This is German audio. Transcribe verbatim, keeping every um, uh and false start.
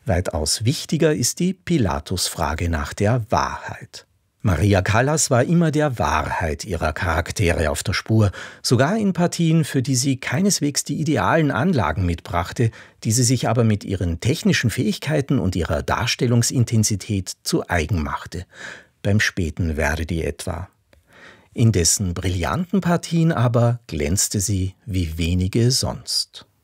Weitaus wichtiger ist die Pilatus-Frage nach der Wahrheit. Maria Callas war immer der Wahrheit ihrer Charaktere auf der Spur, sogar in Partien, für die sie keineswegs die idealen Anlagen mitbrachte, die sie sich aber mit ihren technischen Fähigkeiten und ihrer Darstellungsintensität zu eigen machte. Beim späten Verdi etwa. In dessen brillanten Partien aber glänzte sie wie wenige sonst.